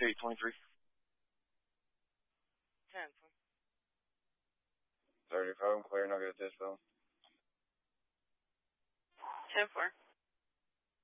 823. 10. 30, if I'm clear, and I'll get a dispatch. 10-4.